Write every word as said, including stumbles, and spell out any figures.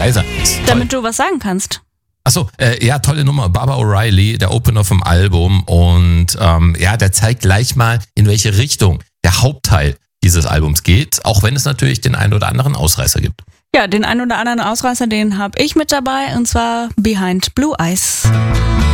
leiser ist. Damit du was sagen kannst. Achso, äh, ja, tolle Nummer. Baba O'Reilly, der Opener vom Album. Und ähm, ja, der zeigt gleich mal, in welche Richtung der Hauptteil dieses Albums geht. Auch wenn es natürlich den einen oder anderen Ausreißer gibt. Ja, den einen oder anderen Ausreißer, den habe ich mit dabei. Und zwar Behind Blue Eyes.